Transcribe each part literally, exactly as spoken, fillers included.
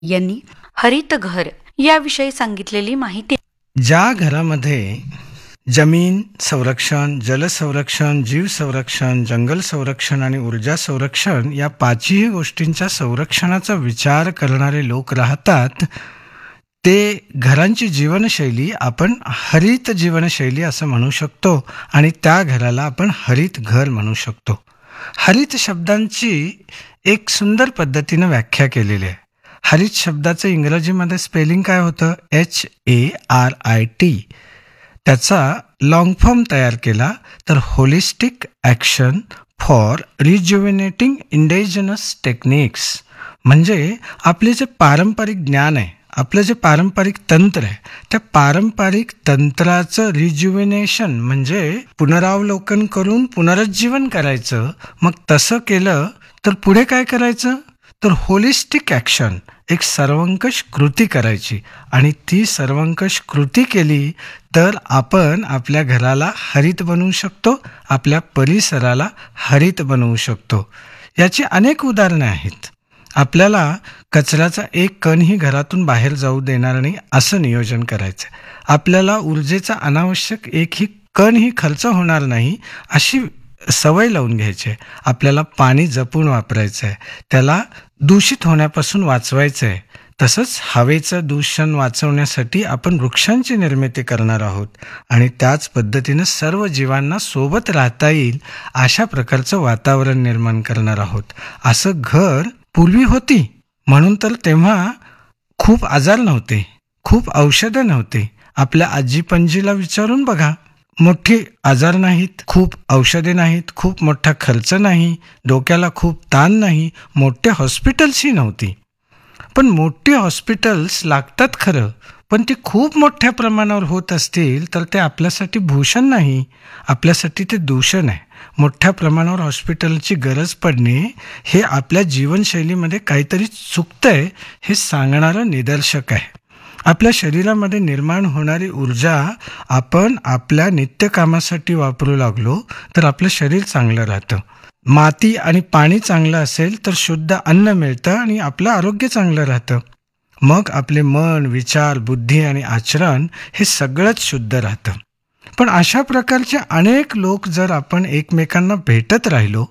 यांनी हरित घर याविषयी सांगितलेली माहिती. ज्या घरामध्ये जमीन संरक्षण, जल संरक्षण, जीव संरक्षण, जंगल संरक्षण आणि ऊर्जा संरक्षण या पाचही गोष्टींच्या संरक्षणाचा विचार करणारे लोक राहतात, ते घरांची जीवनशैली आपण हरित जीवनशैली असं म्हणू शकतो आणि त्या घराला आपण हरित घर म्हणू शकतो. हरित शब्दांची एक सुंदर पद्धतीनं व्याख्या केलेली आहे. हरित शब्दाचं इंग्रजीमध्ये स्पेलिंग काय होतं? H A R I T. त्याचा लॉंग फॉर्म तयार केला तर holistic action for रिज्युव्हिनेटिंग indigenous techniques. म्हणजे आपले जे पारंपरिक ज्ञान आहे, आपलं जे पारंपरिक तंत्र आहे, त्या पारंपरिक तंत्राचं रिज्युव्हिनेशन म्हणजे पुनरावलोकन करून पुनरुज्जीवन करायचं. मग तसं केलं तर पुढे काय करायचं? तर होलिस्टिक ॲक्शन, एक सर्वंकष कृती करायची आणि ती सर्वंकष कृती केली तर आपण आपल्या घराला हरित बनवू शकतो, आपल्या परिसराला हरित बनवू शकतो. याची अनेक उदाहरणे आहेत. आपल्याला कचऱ्याचा एक कणही घरातून बाहेर जाऊ देणार नाही असं नियोजन करायचं. आपल्याला ऊर्जेचा अनावश्यक एकही कणही खर्च होणार नाही अशी सवय लावून घ्यायची आहे. आपल्याला पाणी जपून वापरायचं आहे, त्याला दूषित होण्यापासून वाचवायचं आहे. तसंच हवेचं दूषण वाचवण्यासाठी आपण वृक्षांची निर्मिती करणार आहोत आणि त्याच पद्धतीनं सर्व जीवांना सोबत राहता येईल अशा प्रकारचं वातावरण निर्माण करणार आहोत. असं घर पूर्वी होती म्हणून तर तेव्हा खूप आजार नव्हते, खूप औषधं नव्हते. आपल्या आजी पणजीला विचारून बघा, मोठे आजार नाहीत, खूप औषधे नाहीत, खूप मोठा खर्च नाही, डोक्याला खूप ताण नाही, मोठे हॉस्पिटल्सही नव्हती. पण मोठी हॉस्पिटल्स लागतात खरं, पण ती खूप मोठ्या प्रमाणावर होत असतील तर ते आपल्यासाठी भूषण नाही, आपल्यासाठी ते दूषण आहे. मोठ्या प्रमाणावर हॉस्पिटलची गरज पडणे हे आपल्या जीवनशैलीमध्ये काहीतरी चुकतंय हे सांगणारं निदर्शक आहे. आपल्या शरीरामध्ये निर्माण होणारी ऊर्जा आपण आपल्या नित्यकामासाठी वापरू लागलो तर आपलं शरीर चांगलं राहतं. माती आणि पाणी चांगलं असेल तर शुद्ध अन्न मिळतं आणि आपलं आरोग्य चांगलं राहतं. मग आपले मन, विचार, बुद्धी आणि आचरण हे सगळंच शुद्ध राहतं. पण अशा प्रकारचे अनेक लोक जर आपण एकमेकांना भेटत राहिलो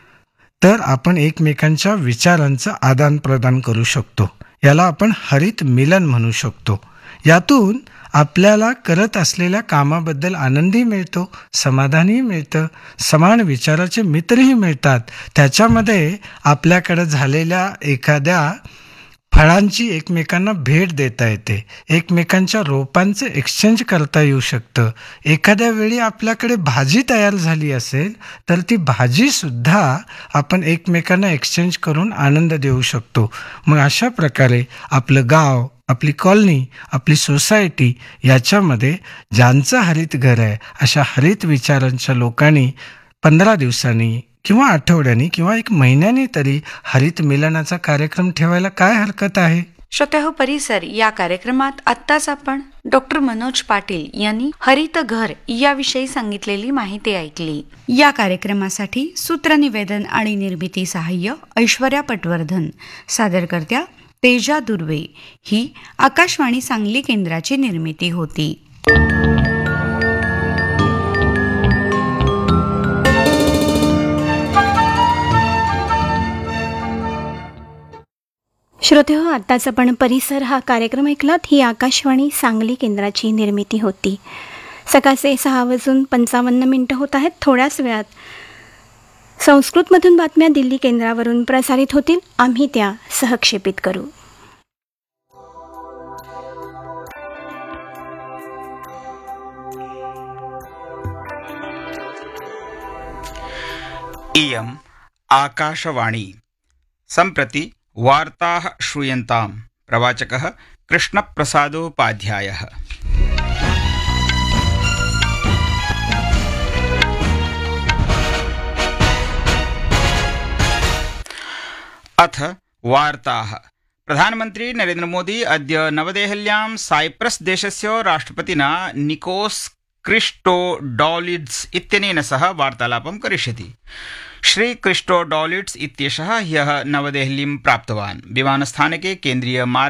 तर आपण एकमेकांच्या विचारांचं आदान प्रदान करू शकतो. याला आपण हरित मिलन म्हणू शकतो. यातून आपल्याला करत असलेल्या कामाबद्दल आनंदही मिळतो, समाधानही मिळतं, समान विचाराचे मित्रही मिळतात. त्याच्यामध्ये आपल्याकडे झालेल्या एखाद्या फळांची एकमेकांना भेट देता येते, एकमेकांच्या रोपांचे एक्सचेंज करता येऊ शकतं. एखाद्या वेळी आपल्याकडे भाजी तयार झाली असेल तर ती भाजीसुद्धा आपण एकमेकांना एक्सचेंज करून आनंद देऊ शकतो. मग अशा प्रकारे आपलं गाव, आपली कॉलनी, आपली सोसायटी याच्यामध्ये ज्यांचं हरित घर आहे अशा हरित विचारांच्या लोकांनी पंधरा दिवसांनी किंवा आठवड्यानी किंवा एक महिन्यानी तरी हरित मिलनाचा कार्यक्रम ठेवायला काय हरकत आहे? श्रोत्याहो, परिसर या कार्यक्रमात आत्ताच आपण डॉक्टर मनोज पाटील यांनी हरित घर याविषयी सांगितलेली माहिती ऐकली. या कार्यक्रमासाठी सूत्रनिवेदन आणि निर्मिती सहाय्य ऐश्वर्या पटवर्धन, सादरकर्त्या तेजा दुर्वे. ही आकाशवाणी सांगली केंद्राची निर्मिती होती. श्रोते हो, आत्ताच आपण परिसर हा कार्यक्रम ऐकलात. ही आकाशवाणी सांगली केंद्राची निर्मिती होती. सकाळचे सहा वाजून पंचावन्न मिनिटं होत आहेत. थोड्याच वेळात संस्कृतमधून बातम्या दिल्ली केंद्रावरून प्रसारित होतील. आम्ही त्या सहक्षेपित करू. इयम् आकाशवाणी. सम्प्रति वार्ताः श्रूयन्ताम्. प्रवाचकः कृष्णप्रसादोपाध्यायः. अथ वार्ताः. प्रधानमन्त्री नरेन्द्र मोदी अद्य नवदेहल्यां साइप्रस् देशस्य राष्ट्रपतिना निकोस् क्रिस्टोडौलिड्स् इत्यनेन सह वार्तालापं करिष्यति. श्री क्रिस्टोडोलिट्स इत्येषः ह्यः नवदेहलीं प्राप्तवान्। विमानस्थानके केन्द्रीय